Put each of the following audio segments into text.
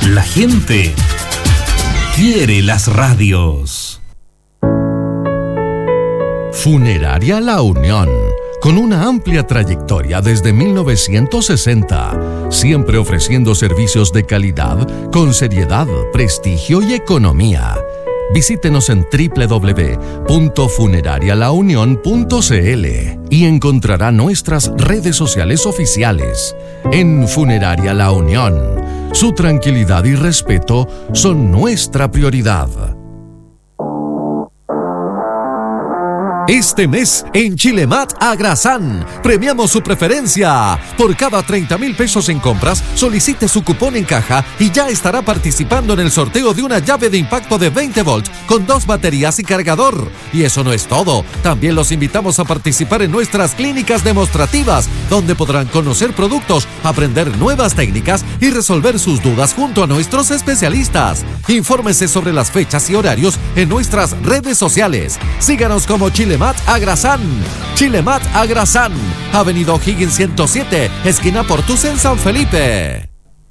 La gente quiere las radios. Funeraria La Unión, con una amplia trayectoria desde 1960, siempre ofreciendo servicios de calidad, con seriedad, prestigio y economía. Visítenos en www.funerarialaunion.cl y encontrará nuestras redes sociales oficiales. En Funeraria La Unión, su tranquilidad y respeto son nuestra prioridad. Este mes, en Chilemat Agrasán, premiamos su preferencia. Por cada 30,000 pesos en compras, solicite su cupón en caja y ya estará participando en el sorteo de una llave de impacto de 20 volts con 2 baterías y cargador. Y eso no es todo. También los invitamos a participar en nuestras clínicas demostrativas, donde podrán conocer productos, aprender nuevas técnicas y resolver sus dudas junto a nuestros especialistas. Infórmese sobre las fechas y horarios en nuestras redes sociales. Síganos como Chilemat Agrasán. Chilemat Agrasán, Avenida O'Higgins 107, esquina Portus en San Felipe.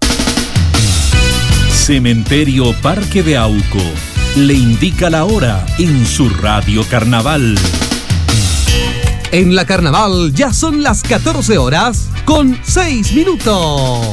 Cementerio Parque de Auco le indica la hora en su radio Carnaval. En la Carnaval ya son las 14 horas con 6 minutos.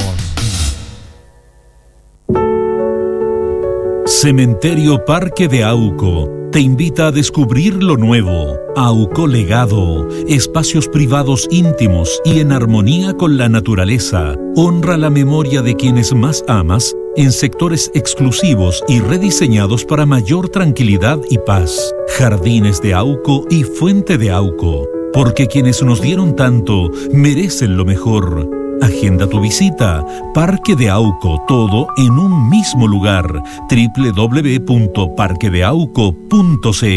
Cementerio Parque de Auco te invita a descubrir lo nuevo. Auco Legado, espacios privados íntimos y en armonía con la naturaleza. Honra la memoria de quienes más amas en sectores exclusivos y rediseñados para mayor tranquilidad y paz. Jardines de Auco y Fuente de Auco, porque quienes nos dieron tanto merecen lo mejor. Agenda tu visita. Parque de Auco, todo en un mismo lugar. www.parquedeauco.cl